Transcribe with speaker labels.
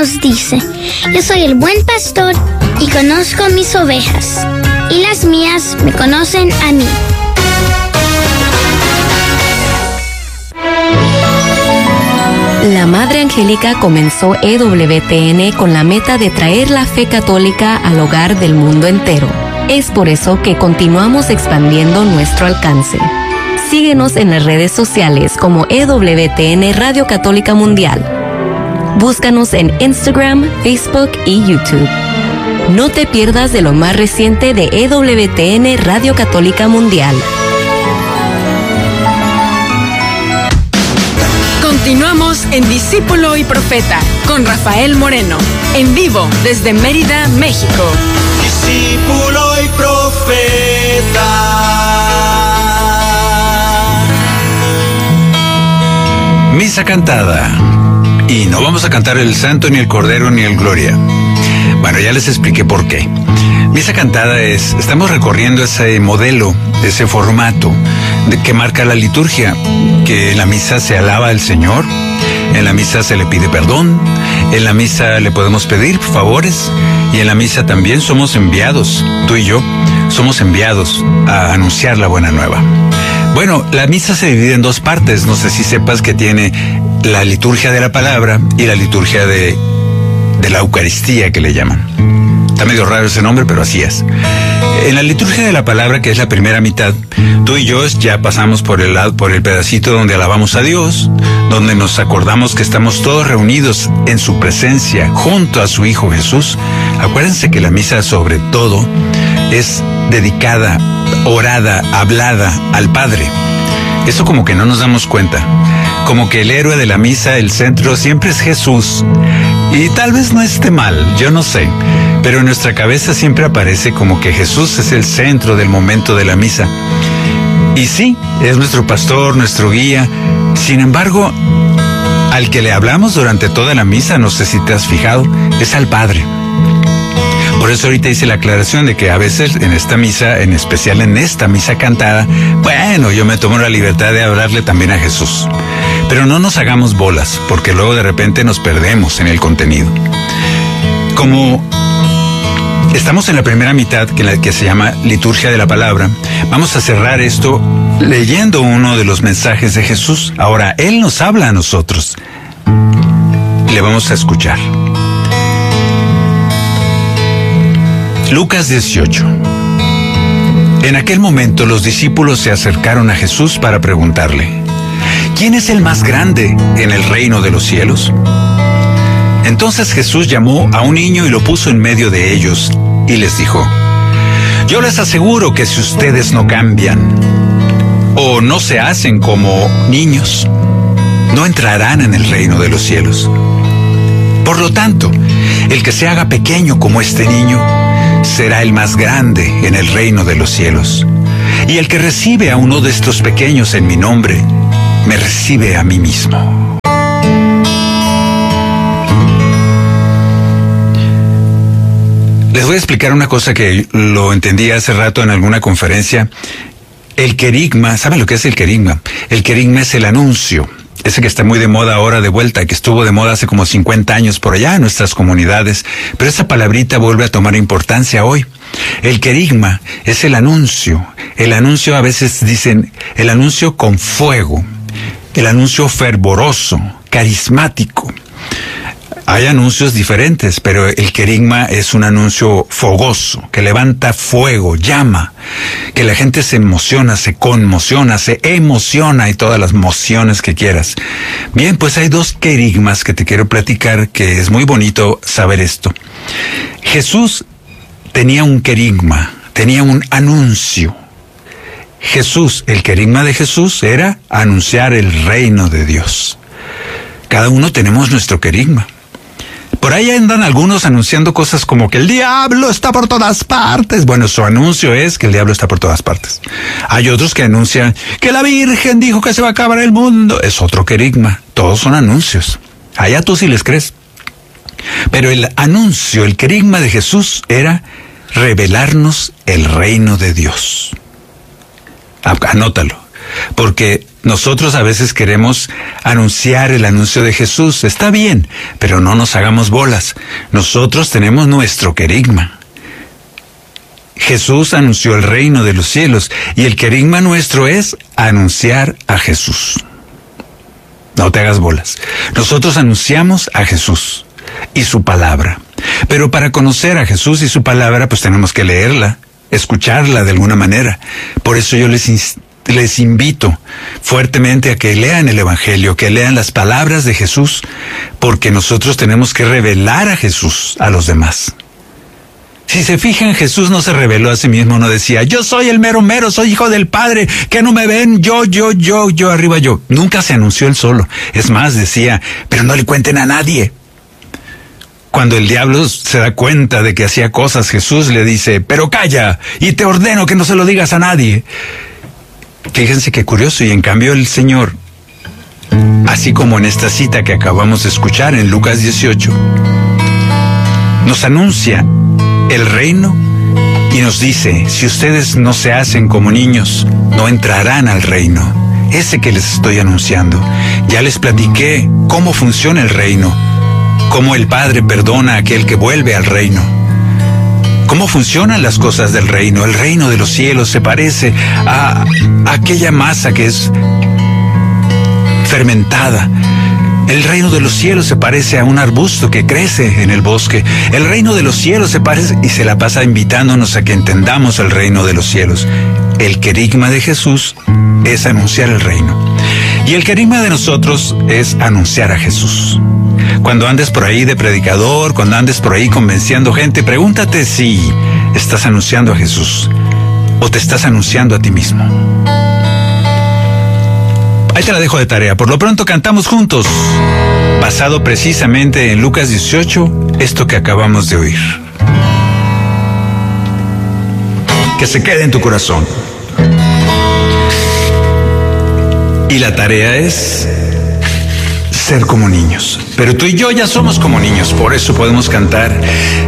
Speaker 1: nos dice: yo soy el buen pastor y conozco mis ovejas, y las mías me conocen a mí.
Speaker 2: La Madre Angélica comenzó EWTN con la meta de traer la fe católica al hogar del mundo entero. Es por eso que continuamos expandiendo nuestro alcance. Síguenos en las redes sociales como EWTN Radio Católica Mundial. Búscanos en Instagram, Facebook y YouTube. No te pierdas de lo más reciente de EWTN Radio Católica Mundial.
Speaker 3: Continuamos en Discípulo y Profeta con Rafael Moreno, en vivo desde Mérida, México.
Speaker 4: Discípulo y Profeta.
Speaker 5: Misa cantada. Y no vamos a cantar el Santo, ni el Cordero, ni el Gloria. Bueno, ya les expliqué por qué. Misa cantada estamos recorriendo ese modelo, ese formato que marca la liturgia, que en la misa se alaba al Señor, en la misa se le pide perdón, en la misa le podemos pedir favores, y en la misa también somos enviados, tú y yo, somos enviados a anunciar la buena nueva. Bueno, la misa se divide en dos partes, no sé si sepas que tiene la liturgia de la palabra y la liturgia de la Eucaristía, que le llaman. Está medio raro ese nombre, pero así es. En la liturgia de la palabra, que es la primera mitad, tú y yo ya pasamos por el pedacito donde alabamos a Dios, donde nos acordamos que estamos todos reunidos en su presencia, junto a su Hijo Jesús. Acuérdense que la misa, sobre todo, es dedicada, orada, hablada al Padre. Eso como que no nos damos cuenta. Como que el héroe de la misa, el centro, siempre es Jesús. Y tal vez no esté mal, yo no sé. Pero en nuestra cabeza siempre aparece como que Jesús es el centro del momento de la misa. Y sí, es nuestro pastor, nuestro guía. Sin embargo, al que le hablamos durante toda la misa, no sé si te has fijado, es al Padre. Por eso ahorita hice la aclaración de que a veces en esta misa, en especial en esta misa cantada, bueno, yo me tomo la libertad de hablarle también a Jesús. Pero no nos hagamos bolas, porque luego de repente nos perdemos en el contenido. Como estamos en la primera mitad, que se llama Liturgia de la Palabra, vamos a cerrar esto leyendo uno de los mensajes de Jesús. Ahora, Él nos habla a nosotros. Le vamos a escuchar. Lucas 18. En aquel momento los discípulos se acercaron a Jesús para preguntarle: ¿quién es el más grande en el reino de los cielos? Entonces Jesús llamó a un niño y lo puso en medio de ellos y les dijo: yo les aseguro que si ustedes no cambian o no se hacen como niños, no entrarán en el reino de los cielos. Por lo tanto, el que se haga pequeño como este niño será el más grande en el reino de los cielos. Y el que recibe a uno de estos pequeños en mi nombre, me recibe a mí mismo. Les voy a explicar una cosa que lo entendí hace rato en alguna conferencia. El querigma, ¿saben lo que es el querigma? El querigma es el anuncio. Ese que está muy de moda ahora de vuelta, que estuvo de moda hace como 50 años por allá en nuestras comunidades, pero esa palabrita vuelve a tomar importancia hoy. El querigma es el anuncio. El anuncio, a veces dicen, el anuncio con fuego, el anuncio fervoroso, carismático. Hay anuncios diferentes, pero el querigma es un anuncio fogoso, que levanta fuego, llama, que la gente se emociona, se conmociona, se emociona y todas las emociones que quieras. Bien, pues hay dos querigmas que te quiero platicar, que es muy bonito saber esto. Jesús tenía un querigma, tenía un anuncio. Jesús, el querigma de Jesús era anunciar el reino de Dios. Cada uno tenemos nuestro querigma. Por ahí andan algunos anunciando cosas como que el diablo está por todas partes. Bueno, su anuncio es que el diablo está por todas partes. Hay otros que anuncian que la Virgen dijo que se va a acabar el mundo. Es otro querigma. Todos son anuncios. Allá tú sí les crees. Pero el anuncio, el querigma de Jesús era revelarnos el reino de Dios. Anótalo. porque nosotros a veces queremos anunciar el anuncio de Jesús. Está bien, pero no nos hagamos bolas. Nosotros tenemos nuestro querigma. Jesús anunció el reino de los cielos y el querigma nuestro es anunciar a Jesús. No te hagas bolas. Nosotros anunciamos a Jesús y su palabra. Pero para conocer a Jesús y su palabra, pues tenemos que leerla, escucharla de alguna manera. Por eso yo les invito fuertemente a que lean el Evangelio, que lean las palabras de Jesús, porque nosotros tenemos que revelar a Jesús a los demás. Si se fijan, Jesús no se reveló a sí mismo, no decía, yo soy el mero mero, soy hijo del Padre, que no me ven, yo, arriba yo. Nunca se anunció él solo. Es más, decía, pero no le cuenten a nadie. Cuando el diablo se da cuenta de que hacía cosas, Jesús le dice, pero calla, y te ordeno que no se lo digas a nadie. Fíjense qué curioso, y en cambio el Señor, así como en esta cita que acabamos de escuchar en Lucas 18, nos anuncia el reino y nos dice, si ustedes no se hacen como niños, no entrarán al reino. Ese que les estoy anunciando. Ya les platiqué cómo funciona el reino, cómo el Padre perdona a aquel que vuelve al reino. ¿Cómo funcionan las cosas del reino? El reino de los cielos se parece a aquella masa que es fermentada. El reino de los cielos se parece a un arbusto que crece en el bosque. El reino de los cielos se parece y se la pasa invitándonos a que entendamos el reino de los cielos. El querigma de Jesús es anunciar el reino. Y el querigma de nosotros es anunciar a Jesús. Cuando andes por ahí de predicador, cuando andes por ahí convenciendo gente, pregúntate si estás anunciando a Jesús o te estás anunciando a ti mismo. Ahí te la dejo de tarea. Por lo pronto cantamos juntos, basado precisamente en Lucas 18, esto que acabamos de oír. Que se quede en tu corazón. Y la tarea es ser como niños. Pero tú y yo ya somos como niños, por eso podemos cantar.